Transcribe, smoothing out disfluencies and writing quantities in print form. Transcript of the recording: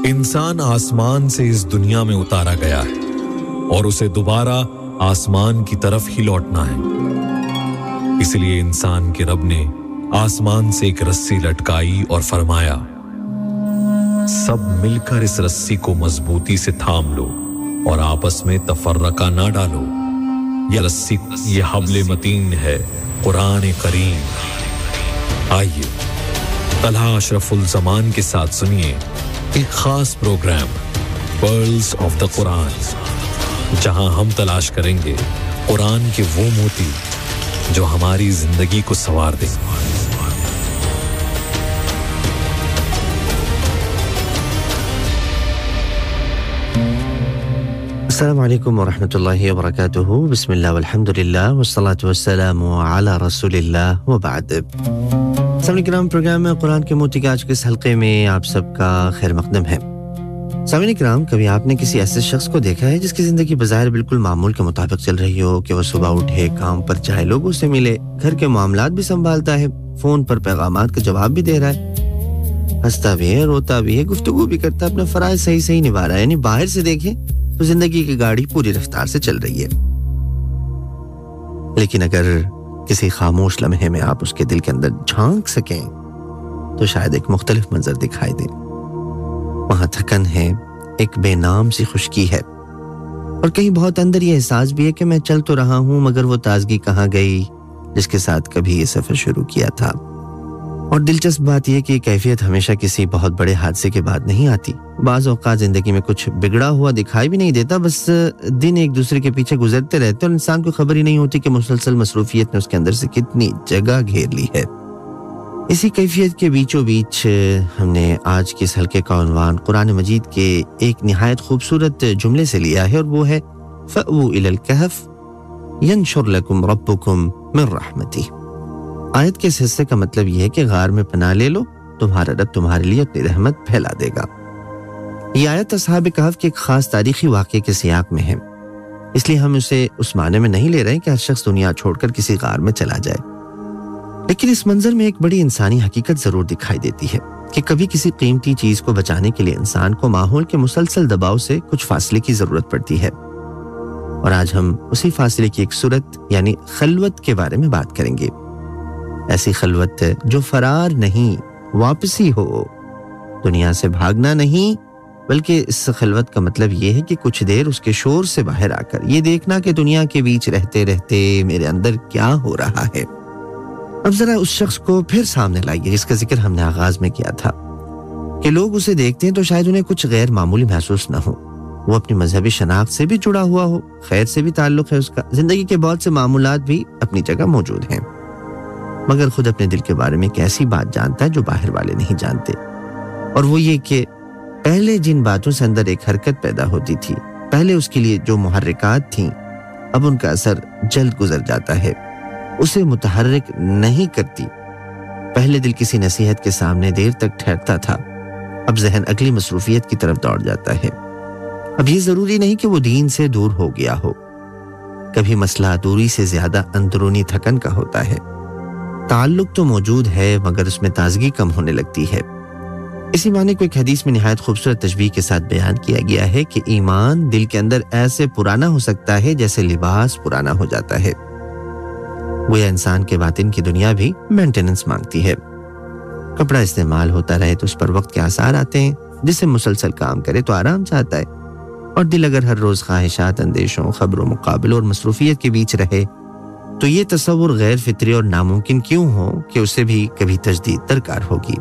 انسان آسمان سے اس دنیا میں اتارا گیا ہے اور اسے دوبارہ آسمان کی طرف ہی لوٹنا ہے۔ اس لیے انسان کے رب نے آسمان سے ایک رسی لٹکائی اور فرمایا، سب مل کر اس رسی کو مضبوطی سے تھام لو اور آپس میں تفرقہ نہ ڈالو۔ یہ رسی، یہ حبل متین ہے، قرآن کریم۔ آئیے طلحہ اشرف الزمان کے ساتھ سنیے ایک خاص پروگرام پرلز آف دا قرآن، جہاں ہم تلاش کریں گے قرآن کے وہ موتی جو ہماری زندگی کو سنوار دیں۔ السلام علیکم ورحمۃ اللہ وبرکاتہ۔ بسم اللہ والحمد للہ والصلاة والسلام علی رسول اللہ وبعد۔ سامعین کرام، پروگرام میں قرآن کے موتی کے آج کے اس حلقے میں آپ سب کا خیر مقدم ہے۔ سامعین کرام، کبھی آپ نے کسی ایسے شخص کو دیکھا ہے جس کی زندگی بظاہر بالکل معمول کے مطابق چل رہی ہو کہ وہ صبح اٹھے، کام پر جائے، لوگوں سے ملے، گھر کے معاملات بھی سنبھالتا ہے، فون پر پیغامات کا جواب بھی دے رہا ہے، ہنستا بھی ہے، روتا بھی ہے، گفتگو بھی کرتا ہے، اپنا فرائض صحیح نبھا رہا ہے، یعنی باہر سے دیکھیں تو زندگی کی گاڑی پوری رفتار سے چل رہی ہے۔ لیکن اگر کسی خاموش لمحے میں آپ اس کے دل کے اندر جھانک سکیں تو شاید ایک مختلف منظر دکھائی دے۔ وہاں تھکن ہے، ایک بے نام سی خشکی ہے، اور کہیں بہت اندر یہ احساس بھی ہے کہ میں چل تو رہا ہوں مگر وہ تازگی کہاں گئی جس کے ساتھ کبھی یہ سفر شروع کیا تھا۔ اور دلچسپ بات یہ کہ یہ کیفیت ہمیشہ کسی بہت بڑے حادثے کے بعد نہیں آتی۔ بعض اوقات زندگی میں کچھ بگڑا ہوا دکھائی بھی نہیں دیتا، بس دن ایک دوسرے کے پیچھے گزرتے رہتے اور انسان کو خبر ہی نہیں ہوتی کہ مسلسل مصروفیت نے اس کے اندر سے کتنی جگہ گھیر لی ہے۔ اسی کیفیت کے بیچوں بیچ ہم نے آج کے اس حلقے کا عنوان قرآن مجید کے ایک نہایت خوبصورت جملے سے لیا ہے، اور وہ ہے فَأْوُوا إِلَى الْكَهْفِ يَنشُرْ لَكُمْ رَبُّكُمْ مِنْ رَحْمَتِهِ۔ آیت کے اس حصے کا مطلب یہ ہے کہ غار میں پناہ لے لو، تمہارا رب تمہارے لیے اپنی رحمت پھیلا دے گا۔ یہ آیت اصحاب کہف کے ایک خاص تاریخی واقعے کے سیاق میں ہے، اس لیے ہم اسے اس معنی میں نہیں لے رہے کہ ہر شخص دنیا چھوڑ کر کسی غار میں چلا جائے، لیکن اس منظر میں ایک بڑی انسانی حقیقت ضرور دکھائی دیتی ہے کہ کبھی کسی قیمتی چیز کو بچانے کے لیے انسان کو ماحول کے مسلسل دباؤ سے کچھ فاصلے کی ضرورت پڑتی ہے۔ اور آج ہم اسی فاصلے کی ایک صورت یعنی خلوت کے بارے میں بات کریں گے۔ ایسی خلوت جو فرار نہیں، واپسی ہو، دنیا سے بھاگنا نہیں، بلکہ اس خلوت کا مطلب یہ ہے کہ کچھ دیر اس کے شور سے باہر آ کر یہ دیکھنا کہ دنیا کے بیچ رہتے رہتے میرے اندر کیا ہو رہا ہے۔ اب ذرا اس شخص کو پھر سامنے لائیے جس کا ذکر ہم نے آغاز میں کیا تھا کہ لوگ اسے دیکھتے ہیں تو شاید انہیں کچھ غیر معمولی محسوس نہ ہو، وہ اپنی مذہبی شناخت سے بھی جڑا ہوا ہو، خیر سے بھی تعلق ہے اس کا، زندگی کے بہت سے معمولات بھی اپنی جگہ موجود ہیں، مگر خود اپنے دل کے بارے میں ایک ایسی بات جانتا ہے جو باہر والے نہیں جانتے، اور وہ یہ کہ پہلے جن باتوں سے اندر ایک حرکت پیدا ہوتی تھی، پہلے اس کے لیے جو محرکات تھیں، اب ان کا اثر جلد گزر جاتا ہے، اسے متحرک نہیں کرتی۔ پہلے دل کسی نصیحت کے سامنے دیر تک ٹھہرتا تھا، اب ذہن اگلی مصروفیت کی طرف دوڑ جاتا ہے۔ اب یہ ضروری نہیں کہ وہ دین سے دور ہو گیا ہو، کبھی مسئلہ دوری سے زیادہ اندرونی تھکن کا ہوتا ہے۔ تعلق تو موجود ہے مگر اس میں تازگی کم ہونے لگتی ہے۔ اسی معنی کو ایک حدیث میں نہایت خوبصورت تشبیہ کے ساتھ بیان کیا گیا ہے کہ ایمان دل کے اندر ایسے پرانا ہو سکتا ہے جیسے لباس پرانا ہو جاتا ہے۔ گویا انسان کے باطن کی دنیا بھی مینٹیننس مانگتی ہے، کپڑا استعمال ہوتا رہے تو اس پر وقت کے آثار آتے ہیں، جسے مسلسل کام کرے تو آرام چاہتا ہے، اور دل اگر ہر روز خواہشات، اندیشوں، خبروں، مقابلوں اور مصروفیت کے بیچ رہے تو یہ تصور غیر فطری اور ناممکن کیوں ہو کہ اسے بھی کبھی تجدید درکار ہوگی۔